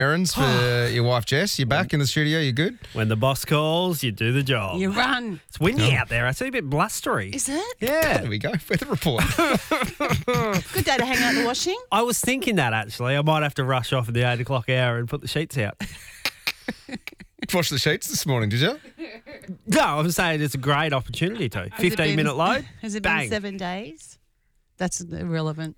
errands for your wife, Jess. You're back in the studio. You good? When the boss calls, you do the job. You run. It's windy out there. I see a bit blustery. Is it? Yeah. There we go. Weather report. Good day to hang out the washing. I was thinking that, actually. I might have to rush off at the 8 o'clock hour and put the sheets out. Washed the sheets this morning, did you? No, I'm saying it's a great opportunity to. 15-minute load. Has it bang. been 7 days? That's irrelevant.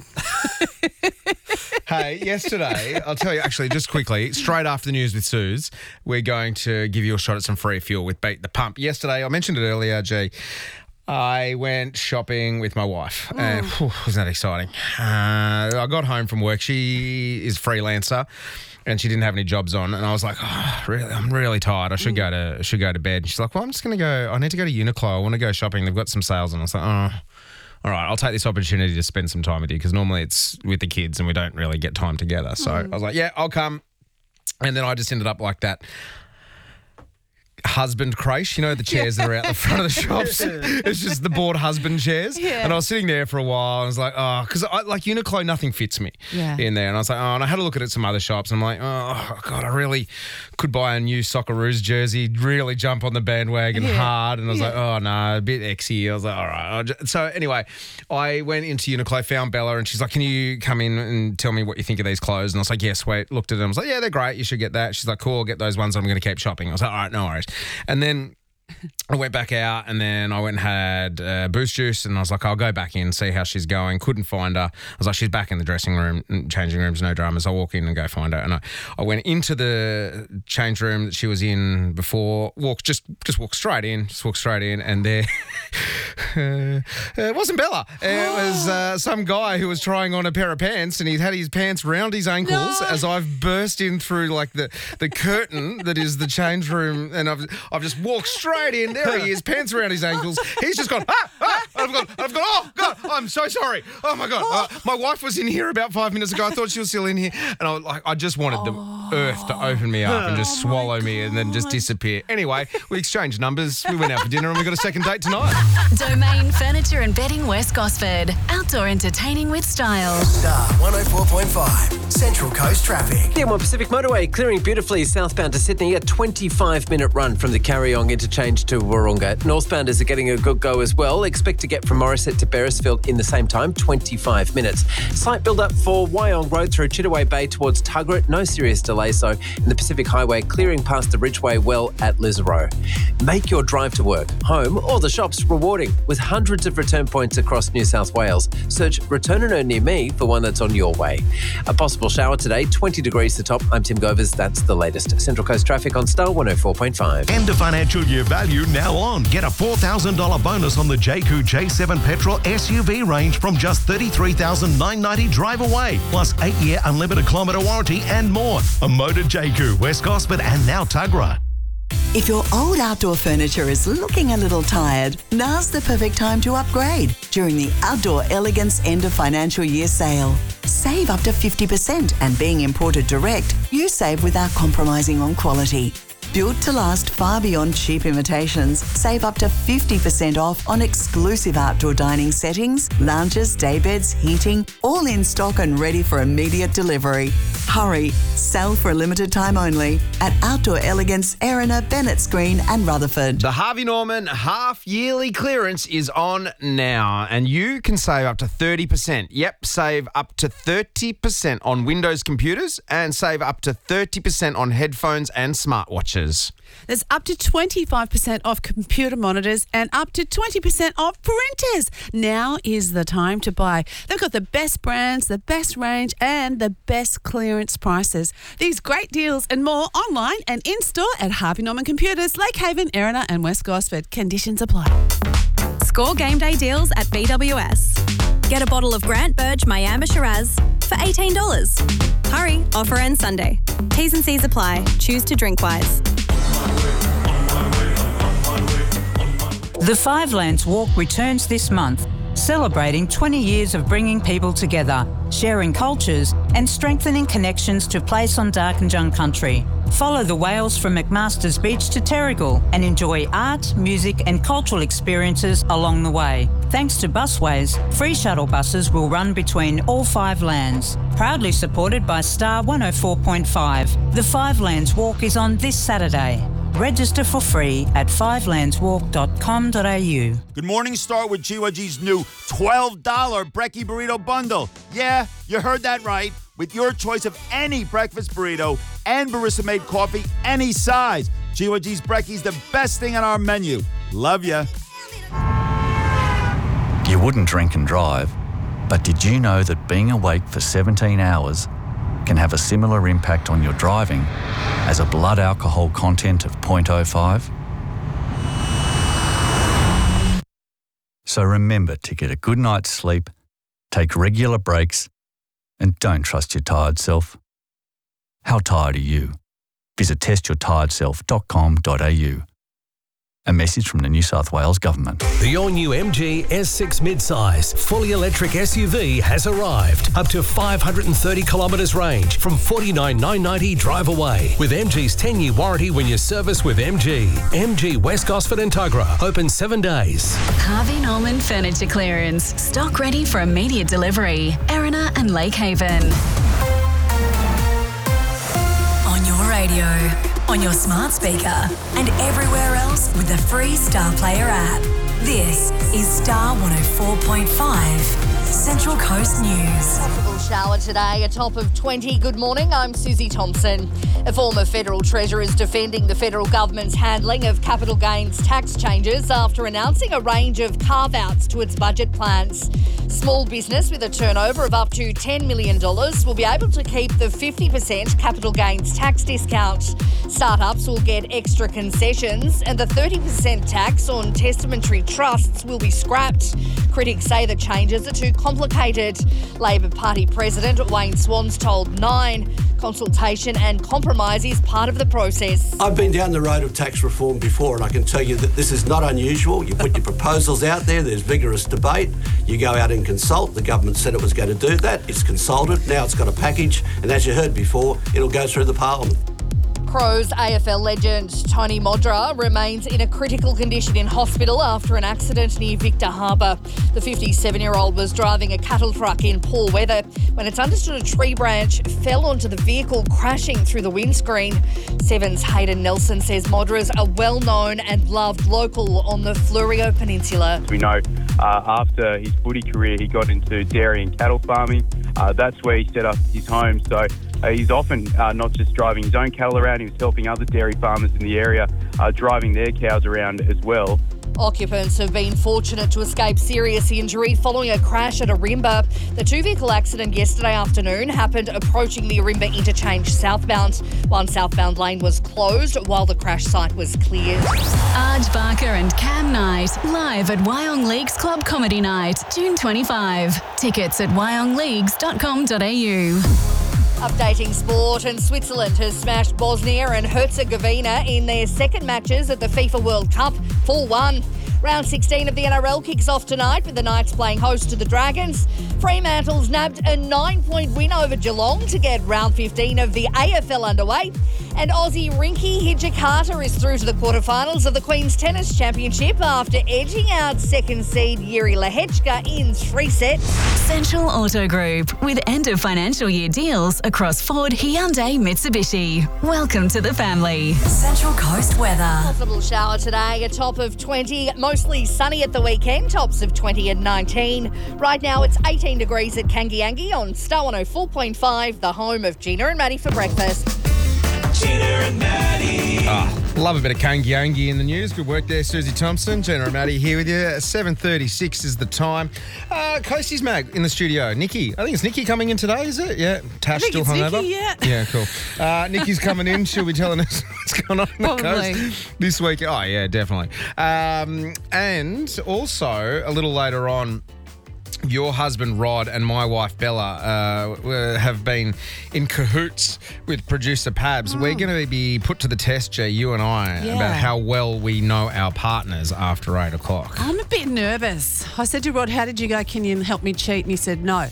Hey, yesterday, I'll tell you actually just quickly, straight after the news with Suze, we're going to give you a shot at some free fuel with Beat the Pump. Yesterday, I mentioned it earlier, G, I went shopping with my wife and wasn't that exciting? I got home from work. She is a freelancer and she didn't have any jobs on, and I was like, really, I'm really tired. I should go to bed. And she's like, well, I'm just going to go. I need to go to Uniqlo. I want to go shopping. They've got some sales, and I was like, all right, I'll take this opportunity to spend some time with you because normally it's with the kids and we don't really get time together. So I was like, yeah, I'll come. And then I just ended up like that husband creche, you know, the chairs that are out the front of the shops. It's just the bored husband chairs. Yeah. And I was sitting there for a while and I was like, because like Uniqlo, nothing fits me in there. And I was like, and I had a look at some other shops. And I'm like, God, I really could buy a new Socceroos jersey, really jump on the bandwagon hard. And I was like, oh, no, a bit exy. I was like, all right. So anyway, I went into Uniqlo, found Bella, and she's like, can you come in and tell me what you think of these clothes? And I was like, yeah, sweet. Looked at them. I was like, yeah, they're great. You should get that. She's like, cool, I'll get those ones. I'm going to keep shopping. I was like, all right, no worries. And then I went back out and then I went and had Boost Juice and I was like, I'll go back in, see how she's going. Couldn't find her. I was like, she's back in the dressing room, changing rooms, no dramas. I'll walk in and go find her. And I went into the change room that she was in before, just walked straight in, and there it wasn't Bella. It was some guy who was trying on a pair of pants and he'd had his pants round his ankles as I've burst in through like the curtain that is the change room, and I've just walked straight in. There he is, pants around his ankles. He's just gone, I've gone, oh, God, I'm so sorry. Oh, my God. My wife was in here about 5 minutes ago. I thought she was still in here. And I just wanted the earth to open me up and just swallow me and then just disappear. Anyway, we exchanged numbers. We went out for dinner and we got a second date tonight. Domain Furniture and Bedding West Gosford. Outdoor entertaining with style. Star 104.5. Central Coast traffic. The M1 Pacific Motorway clearing beautifully southbound to Sydney. A 25-minute run from the Carryong interchange to Wahroonga. Northbounders are getting a good go as well. Expect to get from Morisset to Beresfield in the same time, 25 minutes. Slight build-up for Wyong Road through Chittaway Bay towards Tuggerett. No serious delays, though. In the Pacific Highway, clearing past the Ridgeway well at Lisarow. Make your drive to work, home or the shops rewarding with hundreds of return points across New South Wales. Search Return and Earn near me for one that's on your way. A possible shower today, 20 degrees the top. I'm Tim Govers. That's the latest. Central Coast traffic on Star 104.5. End of financial year value now on. Get a $4,000 bonus on the JQ J7 petrol SUV range from just $33,990 drive away. Plus 8-year unlimited kilometre warranty and more. A Motor JQ, West Gosford and now Tuggerah. If your old outdoor furniture is looking a little tired, now's the perfect time to upgrade during the Outdoor Elegance end of financial year sale. Save up to 50%, and being imported direct, you save without compromising on quality. Built to last far beyond cheap imitations, save up to 50% off on exclusive outdoor dining settings, lounges, daybeds, heating, all in stock and ready for immediate delivery. Hurry, sell for a limited time only at Outdoor Elegance, Erina, Bennetts Green and Rutherford. The Harvey Norman half-yearly clearance is on now and you can save up to 30%. Yep, save up to 30% on Windows computers and save up to 30% on headphones and smartwatches. There's up to 25% off computer monitors and up to 20% off printers. Now is the time to buy. They've got the best brands, the best range and the best clearance prices. These great deals and more online and in-store at Harvey Norman Computers, Lake Haven, Erina and West Gosford. Conditions apply. Score game day deals at BWS. Get a bottle of Grant Burge Miami Shiraz for $18. Hurry, offer ends Sunday. T's and C's apply. Choose to drink wise. The Five Lands Walk returns this month, celebrating 20 years of bringing people together, sharing cultures and strengthening connections to place on Darkinjung country. Follow the whales from McMaster's Beach to Terrigal and enjoy art, music and cultural experiences along the way. Thanks to Busways, free shuttle buses will run between all 5 lands. Proudly supported by Star 104.5. The 5 Lands Walk is on this Saturday. Register for free at 5landswalk.com.au. Good morning, start with GYG's new $12 Brekkie Burrito Bundle. Yeah, you heard that right. With your choice of any breakfast burrito and barista-made coffee, any size. GYG's Brekkie's the best thing on our menu. Love ya. You wouldn't drink and drive, but did you know that being awake for 17 hours can have a similar impact on your driving as a blood alcohol content of 0.05? So remember to get a good night's sleep, take regular breaks, and don't trust your tired self. How tired are you? Visit testyourtiredself.com.au. A message from the New South Wales Government. The all-new MG S6 midsize, fully electric SUV has arrived. Up to 530 kilometres range from $49,990 drive away. With MG's 10-year warranty when you service with MG. MG West Gosford and Tuggerah. Open 7 days. Harvey Norman Furniture Clearance. Stock ready for immediate delivery. Erina and Lake Haven. On your radio, on your smart speaker, and everywhere else with the free Star Player app. This is Star 104.5, Central Coast News. Possible shower today, a top of 20. Good morning, I'm Susie Thompson. A former federal treasurer is defending the federal government's handling of capital gains tax changes after announcing a range of carve-outs to its budget plans. Small business with a turnover of up to $10 million will be able to keep the 50% capital gains tax discount. Startups will get extra concessions and the 30% tax on testamentary trusts will be scrapped. Critics say the changes are too complicated. Labor Party President Wayne Swans told Nine consultation and compromise is part of the process. I've been down the road of tax reform before and I can tell you that this is not unusual. You put your proposals out there, there's vigorous debate, you go out and consult. The government said it was going to do that, it's consulted, now it's got a package, and as you heard before, it'll go through the Parliament. Crows AFL legend Tony Modra remains in a critical condition in hospital after an accident near Victor Harbour. The 57-year-old was driving a cattle truck in poor weather when it's understood a tree branch fell onto the vehicle, crashing through the windscreen. Seven's Hayden Nelson says Modra's a well-known and loved local on the Fleurieu Peninsula. We know after his footy career, he got into dairy and cattle farming. That's where he set up his home. So he's often not just driving his own cattle around, he was helping other dairy farmers in the area, driving their cows around as well. Occupants have been fortunate to escape serious injury following a crash at Ourimbah. The two-vehicle accident yesterday afternoon happened approaching the Ourimbah interchange southbound. One southbound lane was closed while the crash site was cleared. Arj Barker and Cam Knight live at Wyong Leagues Club Comedy Night, June 25. Tickets at wyonglleagues.com.au. Updating sport, and Switzerland has smashed Bosnia and Herzegovina in their second matches at the FIFA World Cup 4-1. Round 16 of the NRL kicks off tonight with the Knights playing host to the Dragons. Fremantle's nabbed a 9-point win over Geelong to get round 15 of the AFL underway. And Aussie Rinky Hijikata is through to the quarterfinals of the Queen's Tennis Championship after edging out second seed Yuri Lehechka in 3 sets. Central Auto Group, with end of financial year deals across Ford, Hyundai, Mitsubishi. Welcome to the family. Central Coast weather. Possible shower today, a top of 20. Mostly sunny at the weekend, tops of 20 and 19. Right now it's 18 degrees at Kangiangi on Star 104.5, the home of Gina and Maddie for breakfast. Gina and Maddie. Love a bit of Kangiangi in the news. Good work there, Susie Thompson. Gina and Maddie here with you. 7:36 is the time. Coastie's Mag in the studio. Nikki. I think it's Nikki coming in today, is it? Yeah. Tash still hungover? Nikki, yeah. Yeah, cool. Nikki's coming in. She'll be telling us what's going on the coast this week. Oh, yeah, definitely. And also, a little later on, your husband Rod and my wife Bella have been in cahoots with producer Pabs. We're going to be put to the test, Jay, you and I, about how well we know our partners after 8 o'clock. I'm a bit nervous. I said to Rod, how did you go? Can you help me cheat? And he said, no.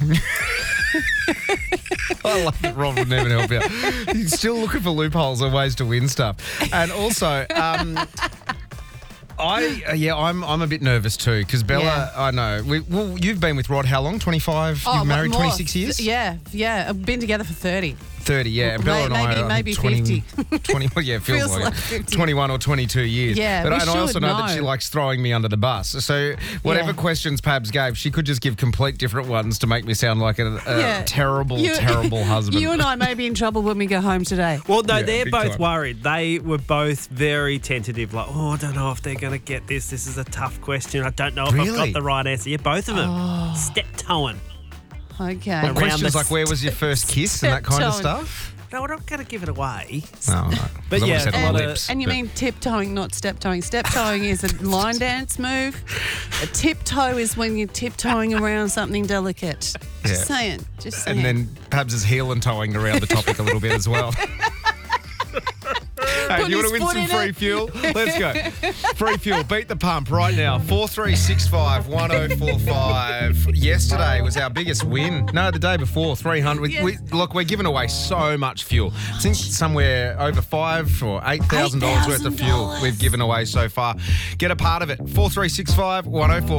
I love that Rob would never help you. He's still looking for loopholes and ways to win stuff. And also, I'm a bit nervous too because Bella, I know. You've been with Rod how long? 25? You've married 26 years? Yeah. I've been together for 30. 30, yeah. Bella and I maybe 20, 50. 20, well, yeah, feels like 50. 21 or 22 years. Yeah, but we I also should know that she likes throwing me under the bus. So whatever questions Pabs gave, she could just give complete different ones to make me sound like a terrible husband. You and I may be in trouble when we go home today. Well, no, they're both worried. They were both very tentative, like, I don't know if they're going to get this. This is a tough question. I don't know if I've got the right answer. Yeah, both of them. Step-toeing. Okay. Well, questions like where was your first kiss and that kind of stuff? No, we're not going to give it away. Oh, right. But yeah, a lot of... And you mean tiptoeing, not step-toeing. Step-toeing is a line dance move. A tiptoe is when you're tiptoeing around something delicate. Just saying. And then Pabs is heel and toeing around the topic a little bit as well. Hey, you want to win some free fuel? Let's go. Free fuel. Beat the pump right now. 4365 1045. Yesterday was our biggest win. No, the day before, 300. We're giving away so much fuel. I think somewhere over $5,000 or $8,000 worth of fuel we've given away so far. Get a part of it. 4365 1045.